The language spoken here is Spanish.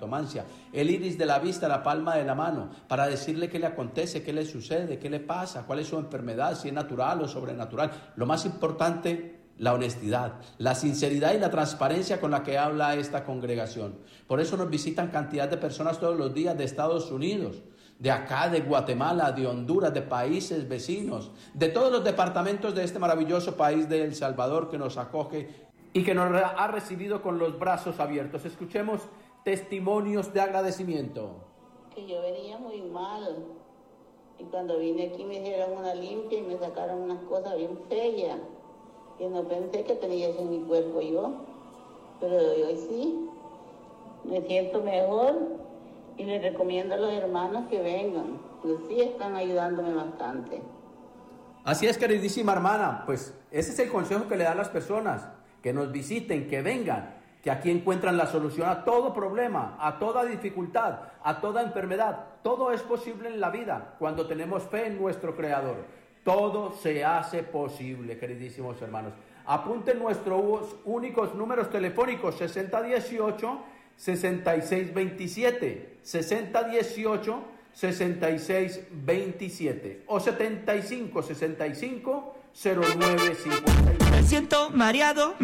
cartomancia, el iris de la vista, la palma de la mano, para decirle qué le acontece, qué le sucede, qué le pasa, cuál es su enfermedad, si es natural o sobrenatural. Lo más importante, la honestidad, la sinceridad y la transparencia con la que habla esta congregación. Por eso nos visitan cantidad de personas todos los días de Estados Unidos, de acá, de Guatemala, de Honduras, de países vecinos, de todos los departamentos de este maravilloso país de El Salvador que nos acoge y que nos ha recibido con los brazos abiertos. Escuchemos testimonios de agradecimiento. Que yo venía muy mal y cuando vine aquí me hicieron una limpia y me sacaron unas cosas bien feas que no pensé que tenía eso en mi cuerpo yo, pero hoy sí, me siento mejor. Y les recomiendo a los hermanos que vengan, pues sí están ayudándome bastante. Así es, queridísima hermana, pues ese es el consejo que le dan a las personas, que nos visiten, que vengan, que aquí encuentran la solución a todo problema, a toda dificultad, a toda enfermedad. Todo es posible en la vida cuando tenemos fe en nuestro Creador. Todo se hace posible, queridísimos hermanos. Apunten nuestros únicos números telefónicos, 6018-6627, 6018-6627 o 7565-0950. Me siento mareado.